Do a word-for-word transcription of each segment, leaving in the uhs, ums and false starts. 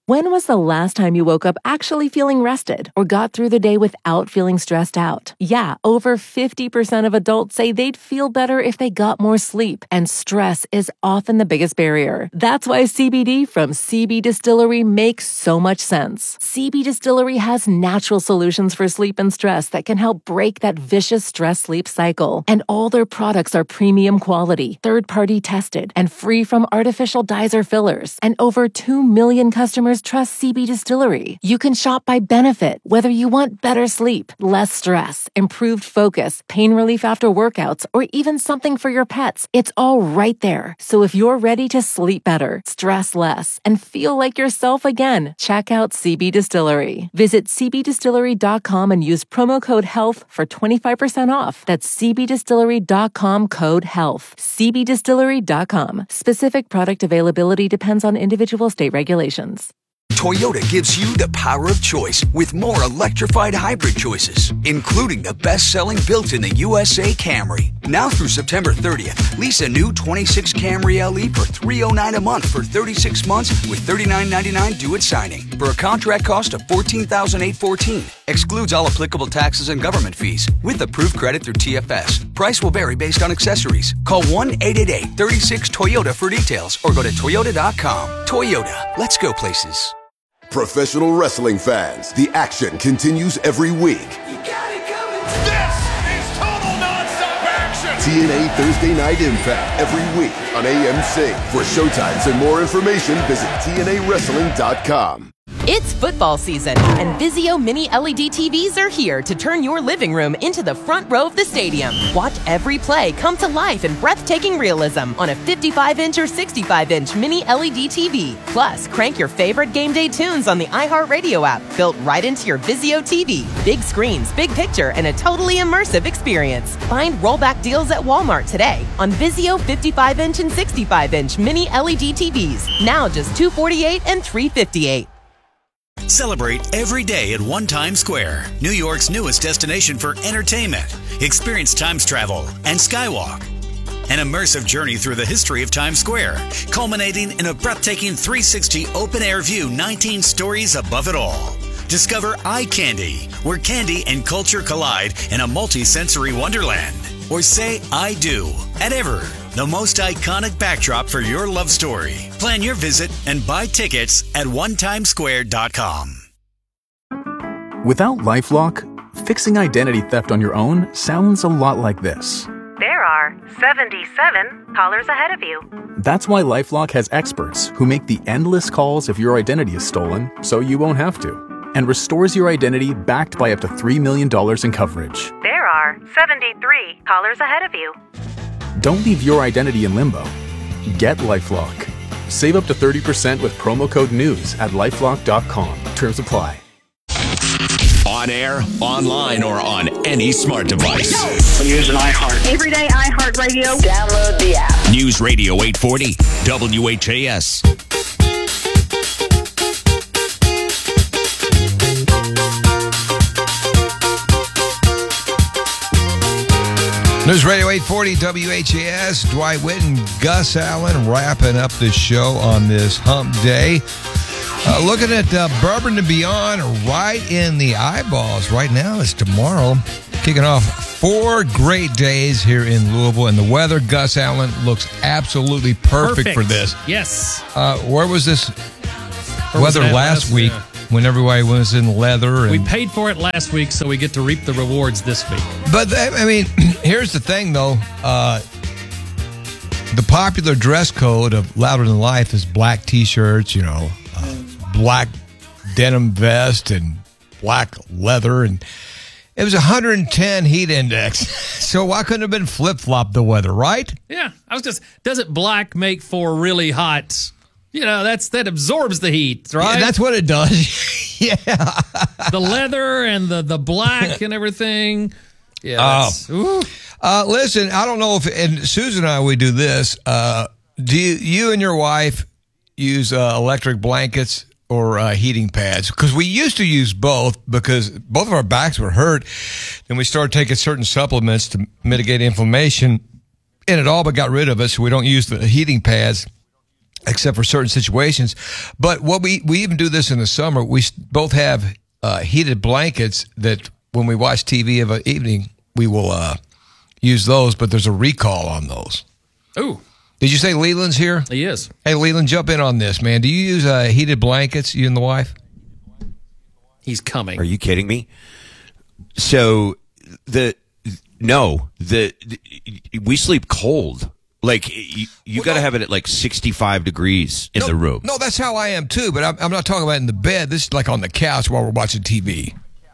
When was the last time you woke up actually feeling rested or got through the day without feeling stressed out? Yeah, over fifty percent of adults say they'd feel better if they got more sleep, and stress is often the biggest barrier. That's why C B D from C B Distillery makes so much sense. C B Distillery has natural solutions for sleep and stress that can help break that vicious stress-sleep cycle. And all their products are premium quality, third-party tested, and free from artificial dyes or fillers. And over two million customers trust C B Distillery. You can shop by benefit, whether you want better sleep, less stress, improved focus, pain relief after workouts, or even something for your pets. It's all right there. So if you're ready to sleep better, stress less, and feel like yourself again, check out C B Distillery. Visit c b distillery dot com and use promo code HEALTH for twenty-five percent off. That's c b distillery dot com code HEALTH. c b distillery dot com. Specific product availability depends on individual state regulations. Toyota gives you the power of choice with more electrified hybrid choices, including the best-selling built-in-the U S A Camry. Now through September thirtieth, lease a new twenty-six Camry L E for three hundred nine dollars a month for thirty-six months with thirty-nine ninety-nine due at signing for a contract cost of fourteen thousand eight hundred fourteen dollars. Excludes all applicable taxes and government fees with approved credit through T F S. Price will vary based on accessories. Call one eight eight eight, three six, Toyota for details or go to toyota dot com. Toyota, let's go places. Professional wrestling fans, the action continues every week. You got it coming. This is total nonstop action. T N A Thursday Night Impact every week on A M C. For showtimes and more information, visit T N A wrestling dot com. It's football season, and Vizio Mini L E D T Vs are here to turn your living room into the front row of the stadium. Watch every play come to life in breathtaking realism on a fifty-five inch or sixty-five inch Mini L E D T V. Plus, crank your favorite game day tunes on the iHeartRadio app, built right into your Vizio T V. Big screens, big picture, and a totally immersive experience. Find rollback deals at Walmart today on Vizio fifty-five inch and sixty-five inch Mini L E D T Vs. Now just two hundred forty-eight dollars and three hundred fifty-eight dollars. Celebrate every day at One Times Square, New York's newest destination for entertainment. Experience Times Travel and Skywalk, an immersive journey through the history of Times Square, culminating in a breathtaking three sixty open-air view, nineteen stories above it all. Discover Eye Candy, where candy and culture collide in a multi-sensory wonderland. Or say I do at Ever, the most iconic backdrop for your love story. Plan your visit and buy tickets at one times square dot com. Without LifeLock, fixing identity theft on your own sounds a lot like this. There are seventy-seven callers ahead of you. That's why LifeLock has experts who make the endless calls if your identity is stolen, so you won't have to, and restores your identity backed by up to three million dollars in coverage. There are seventy-three callers ahead of you. Don't leave your identity in limbo. Get LifeLock. Save up to thirty percent with promo code NEWS at lifelock dot com. Terms apply. On air, online, or on any smart device. I'm using iHeart. Everyday iHeart Radio. Download the app. News Radio eight forty, W H A S. News Radio eight forty W H A S, Dwight Whitten, Gus Allen wrapping up the show on this hump day. Uh, looking at uh, Bourbon and Beyond right in the eyeballs right now. It's tomorrow. Kicking off four great days here in Louisville. And the weather, Gus Allen, looks absolutely perfect, perfect. for this. Yes. Uh, where was this where weather was last, last week? Yeah. When everybody was in leather. And, we paid for it last week, so we get to reap the rewards this week. But, I mean, here's the thing, though. Uh, the popular dress code of Louder Than Life is black T-shirts, you know, uh, black denim vest and black leather. And it was one hundred ten heat index. So why couldn't it have been flip-flop the weather, right? Yeah. I was just, doesn't black make for really hot? You know, that's that absorbs the heat, right? Yeah, that's what it does. Yeah. The leather and the, the black and everything. Yeah. Oh. Uh, listen, I don't know if, and Susan and I, we do this. Uh, do you, you and your wife use uh, electric blankets or uh, heating pads? Because we used to use both because both of our backs were hurt. And we started taking certain supplements to mitigate inflammation. And it all but got rid of us. So we don't use the heating pads. except for certain situations. But what we, we even do this in the summer. We both have uh, heated blankets that when we watch T V of an evening, we will uh, use those, but there's a recall on those. Ooh. Did you say Leland's here? He is. Hey, Leland, jump in on this, man. Do you use uh, heated blankets, you and the wife? He's coming. Are you kidding me? So, the, no, the, the we sleep cold. Like, you, you well, got to no. have it at like sixty-five degrees in no, the room. No, that's how I am too, but I'm, I'm not talking about in the bed. This is like on the couch while we're watching T V.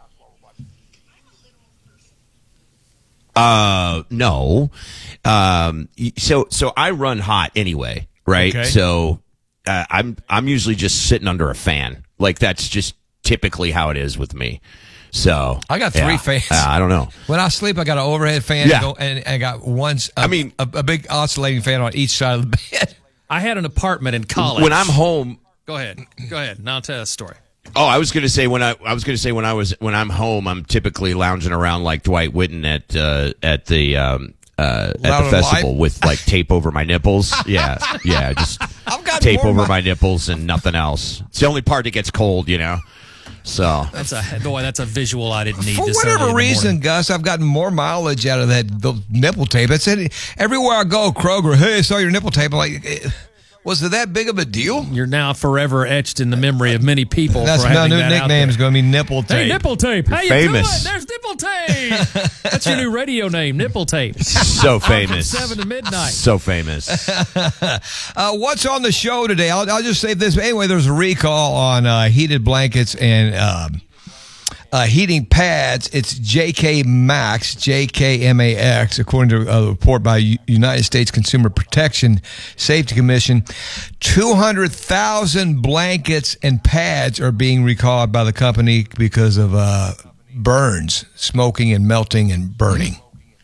Uh, no. Um, so, so I run hot anyway, right? Okay. So, uh, I'm, I'm usually just sitting under a fan. Like, that's just typically how it is with me. So I got three yeah. fans. Uh, I don't know. When I sleep, I got an overhead fan, yeah. and, and I got one. A, I mean, a, a big oscillating fan on each side of the bed. I had an apartment in college. When I'm home, go ahead, go ahead. Now tell us a story. Oh, I was going to say when I I was going to say when I was when I'm home, I'm typically lounging around like Dwight Whitten at uh, at the um, uh, at Loud the festival Life? with like tape over my nipples. Yeah, yeah, just tape over my... my nipples and nothing else. It's the only part that gets cold, you know. So that's a boy. That's a visual I didn't need. For this whatever reason, morning. Gus, I've gotten more mileage out of that the nipple tape. It's any, everywhere I go, Kroger. Hey, I saw your nipple tape. I'm like, was it that big of a deal? You're now forever etched in the memory of many people. That's for my having new that nickname is going to be Nipple Tape. Hey, Nipple Tape. How you famous. doing? There's Nipple Tape. That's your new radio name, Nipple Tape. So famous. From seven to midnight. So famous. uh, what's on the show today? I'll, I'll just say this. Anyway, there's a recall on uh, heated blankets and um, uh, heating pads. It's J K Max, J K M A X, according to a report by U- United States Consumer Protection Safety Commission. two hundred thousand blankets and pads are being recalled by the company because of uh, burns, smoking and melting and burning.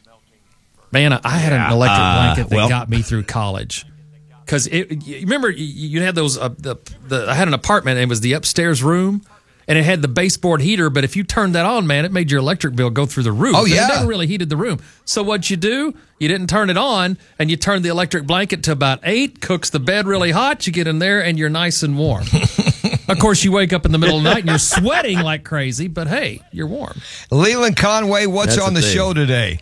Man, I had an electric uh, blanket that well. got me through college. Because it, you remember, you had those. Uh, the, the I had an apartment, and it was the upstairs room, and it had the baseboard heater. But if you turned that on, man, it made your electric bill go through the roof. Oh yeah, it never really heated the room. So what'd you do? You didn't turn it on, and you turned the electric blanket to about eight. Cooks the bed really hot. You get in there, and you're nice and warm. Of course, you wake up in the middle of the night and you're sweating like crazy. But hey, you're warm. Leland Conway, what's That's on the the thing. show today?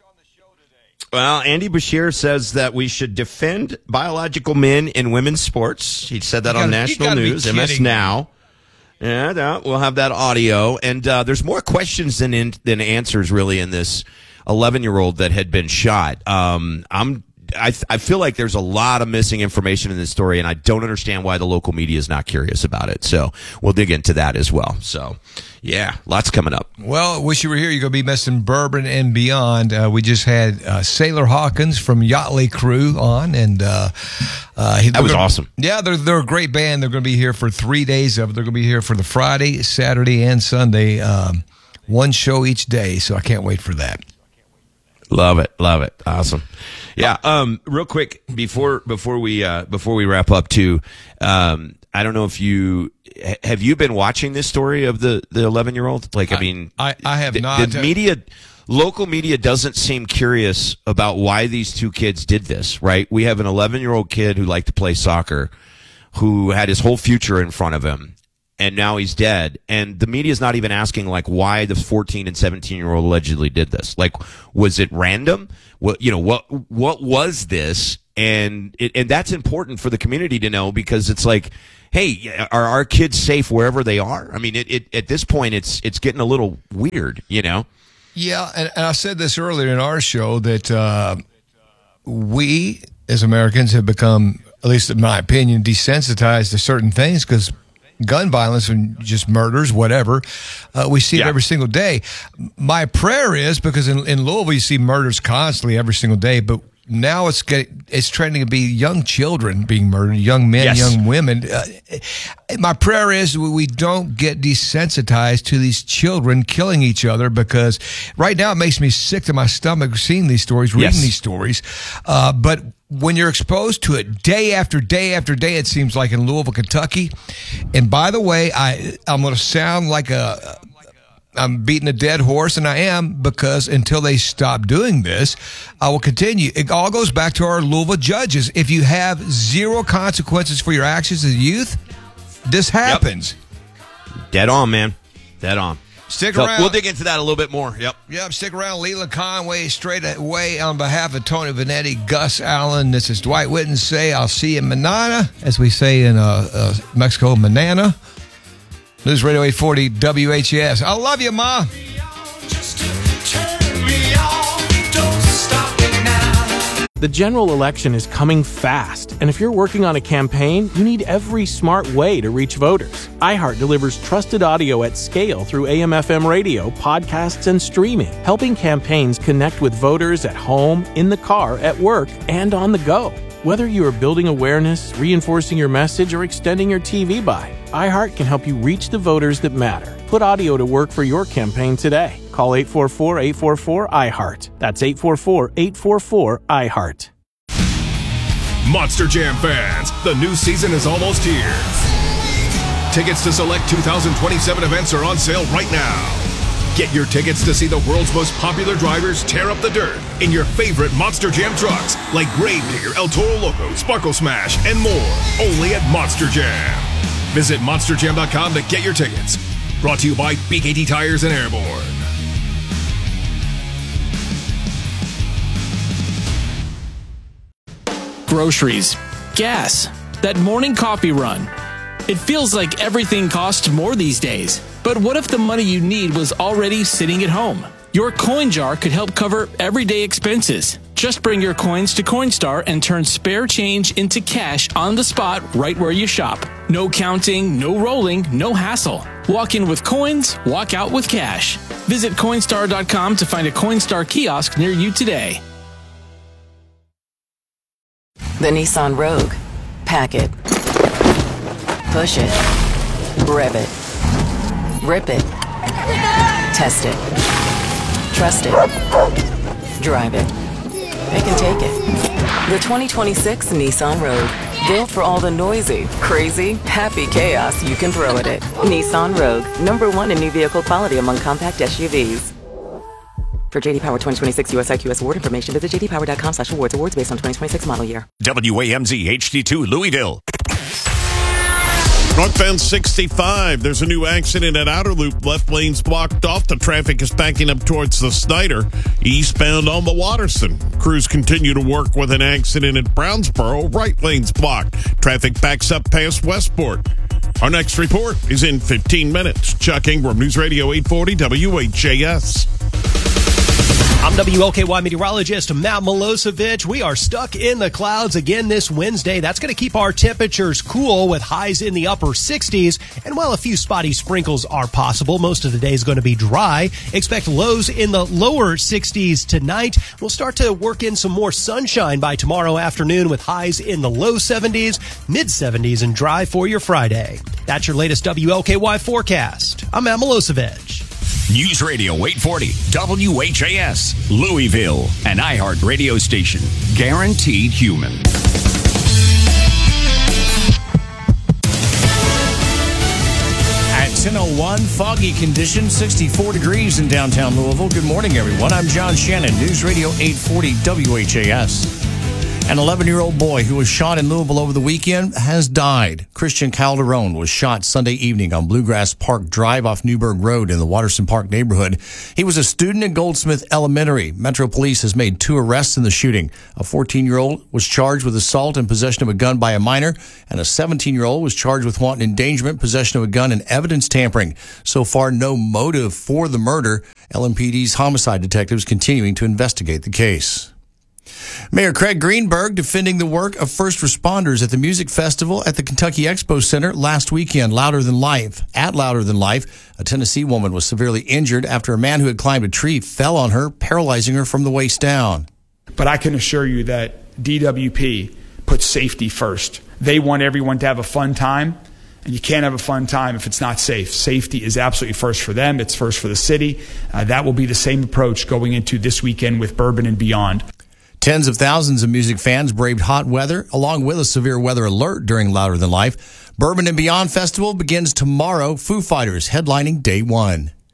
Well, Andy Bashir says that we should defend biological men in women's sports. He said that You on gotta- you national gotta be news, M S kidding me. Now. Yeah, no, we'll have that audio. And uh, there's more questions than in, than answers, really, in this eleven-year-old that had been shot. Um, I'm I, I feel like there's a lot of missing information in this story, and I don't understand why the local media is not curious about it. So we'll dig into that as well. So, yeah, lots coming up. Well, wish you were here. You're going to be missing bourbon and beyond. Uh, we just had uh, Sailor Hawkins from Yachtly Crew on, and uh, uh, he, That was gonna- awesome. Yeah, they're they're a great band. They're going to be here for three days of it. They're going to be here for the Friday, Saturday, and Sunday. Um, one show each day, so I can't wait for that. Love it, love it, awesome. Yeah. Um. Real quick before before we uh before we wrap up too, um. I don't know if you ha- have you been watching this story of the the eleven year old. Like, I mean, I, I have the, not. the media, local media doesn't seem curious about why these two kids did this. Right? We have an eleven year old kid who liked to play soccer, who had his whole future in front of him. And now he's dead. And the media's not even asking, like, why the fourteen and seventeen-year-old allegedly did this. Like, was it random? What, you know, what what was this? And it, and that's important for the community to know, because it's like, hey, are our kids safe wherever they are? I mean, it, it at this point, it's it's getting a little weird, you know? Yeah, and, and I said this earlier in our show that uh, we, as Americans, have become, at least in my opinion, desensitized to certain things because gun violence and just murders, whatever, uh, we see Yeah. it every single day. My prayer is, because in, in Louisville you see murders constantly every single day, but now it's get, it's trending to be young children being murdered, young men, Yes. young women. Uh, my prayer is we don't get desensitized to these children killing each other, because right now it makes me sick to my stomach seeing these stories, reading Yes. these stories. Uh, but when you're exposed to it day after day after day, it seems like in Louisville, Kentucky. And by the way, I, I'm going to sound like a, I'm beating a dead horse, and I am, because until they stop doing this, I will continue. It all goes back to our Louisville judges. If you have zero consequences for your actions as youth, this happens. Yep. Dead on, man. Dead on. Stick so around. We'll dig into that a little bit more. Yep. Yep. Stick around. Leland Conway straight away on behalf of Tony Vanetti, Gus Allen. This is Dwight Whitten. Say, I'll see you in Manana, as we say in uh, uh, Mexico, Manana. News Radio eight forty W H A S. I love you, Ma. The general election is coming fast, and if you're working on a campaign, you need every smart way to reach voters. iHeart delivers trusted audio at scale through A M F M radio, podcasts, and streaming, helping campaigns connect with voters at home, in the car, at work, and on the go. Whether you are building awareness, reinforcing your message, or extending your T V buy, iHeart can help you reach the voters that matter. Put audio to work for your campaign today. Call eight four four, eight four four, I heart. That's eight four four, eight four four, I heart. Monster Jam fans, the new season is almost here. Tickets to select two thousand twenty-seven events are on sale right now. Get your tickets to see the world's most popular drivers tear up the dirt in your favorite Monster Jam trucks like Gravedigger, El Toro Loco, Sparkle Smash, and more. Only at Monster Jam. Visit monster jam dot com to get your tickets. Brought to you by B K T Tires and Airborne. Groceries, gas, that morning coffee run. It feels like everything costs more these days. But what if the money you need was already sitting at home? Your coin jar could help cover everyday expenses. Just bring your coins to Coinstar and turn spare change into cash on the spot right where you shop. No counting, no rolling, no hassle. Walk in with coins, walk out with cash. Visit Coinstar dot com to find a Coinstar kiosk near you today. The Nissan Rogue. Pack it. Push it. Rev it. Rip it. Test it. Trust it. Drive it. It can take it. The twenty twenty-six Nissan Rogue. Built for all the noisy, crazy, happy chaos you can throw at it. Nissan Rogue. Number one in new vehicle quality among compact S U Vs. For J D Power twenty twenty-six U S I Q S award information, visit j d power dot com slash awards. Awards based on twenty twenty-six model year. W A M Z H D two Louisville. Northbound sixty-five, there's a new accident at Outer Loop. Left lane's blocked off. The traffic is backing up towards the Snyder. Eastbound on the Watterson. Crews continue to work with an accident at Brownsboro. Right lane's blocked. Traffic backs up past Westport. Our next report is in fifteen minutes. Chuck Ingram, News Radio eight forty W H A S. I'm W L K Y meteorologist Matt Milosevic. We are stuck in the clouds again this Wednesday. That's going to keep our temperatures cool with highs in the upper sixties. And while a few spotty sprinkles are possible, most of the day is going to be dry. Expect lows in the lower sixties tonight. We'll start to work in some more sunshine by tomorrow afternoon with highs in the low seventies, mid seventies, and dry for your Friday. That's your latest W L K Y forecast. I'm Matt Milosevic. News Radio eight forty W H A S, Louisville, an iHeart radio station. Guaranteed human. At ten oh one, foggy conditions, sixty-four degrees in downtown Louisville. Good morning, everyone. I'm John Shannon, News Radio eight forty W H A S. An eleven-year-old boy who was shot in Louisville over the weekend has died. Christian Calderon was shot Sunday evening on Bluegrass Park Drive off Newburgh Road in the Watterson Park neighborhood. He was a student at Goldsmith Elementary. Metro Police has made two arrests in the shooting. A fourteen-year-old was charged with assault and possession of a gun by a minor, and a seventeen-year-old was charged with wanton endangerment, possession of a gun, and evidence tampering. So far, no motive for the murder. L M P D's homicide detectives continuing to investigate the case. Mayor Craig Greenberg defending the work of first responders at the music festival at the Kentucky Expo Center last weekend. Louder Than Life. At Louder Than Life, a Tennessee woman was severely injured after a man who had climbed a tree fell on her, paralyzing her from the waist down. But I can assure you that D W P puts safety first. They want everyone to have a fun time, and you can't have a fun time if it's not safe. Safety is absolutely first for them. It's first for the city. Uh, that will be the same approach going into this weekend with Bourbon and beyond. Tens of thousands of music fans braved hot weather, along with a severe weather alert during Louder Than Life. Bourbon and Beyond Festival begins tomorrow. Foo Fighters headlining day one.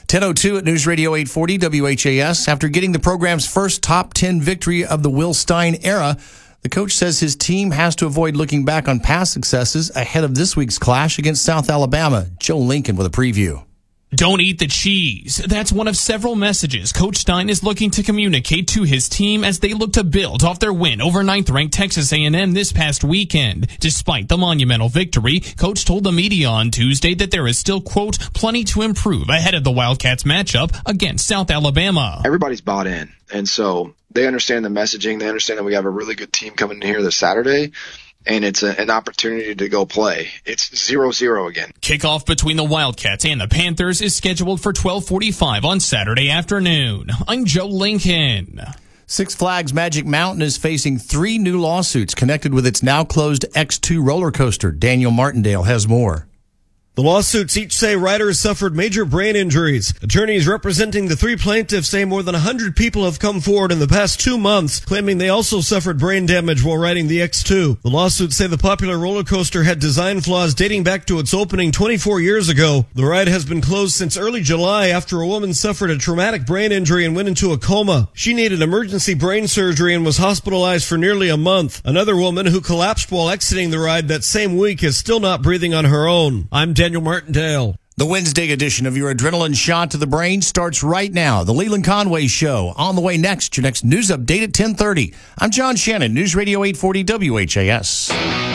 ten oh two at News Radio eight forty W H A S. After getting the program's first top ten victory of the Will Stein era, the coach says his team has to avoid looking back on past successes ahead of this week's clash against South Alabama. Joe Lincoln with a preview. Don't eat the cheese. That's one of several messages Coach Stein is looking to communicate to his team as they look to build off their win over ninth-ranked Texas A and M this past weekend. Despite the monumental victory, Coach told the media on Tuesday that there is still, quote, plenty to improve ahead of the Wildcats matchup against South Alabama. Everybody's bought in, and so they understand the messaging. They understand that we have a really good team coming in here this Saturday. And it's a, an opportunity to go play. It's zero zero again. Kickoff between the Wildcats and the Panthers is scheduled for twelve forty-five on Saturday afternoon. I'm Joe Lincoln. Six Flags Magic Mountain is facing three new lawsuits connected with its now closed X two roller coaster. Daniel Martindale has more. The lawsuits each say riders suffered major brain injuries. Attorneys representing the three plaintiffs say more than one hundred people have come forward in the past two months, claiming they also suffered brain damage while riding the X two. The lawsuits say the popular roller coaster had design flaws dating back to its opening twenty-four years ago. The ride has been closed since early July after a woman suffered a traumatic brain injury and went into a coma. She needed emergency brain surgery and was hospitalized for nearly a month. Another woman who collapsed while exiting the ride that same week is still not breathing on her own. I'm Daniel Martindale. The Wednesday edition of your adrenaline shot to the brain starts right now. The Leland Conway Show on the way next. Your next news update at ten thirty. I'm John Shannon, News Radio eight forty W H A S.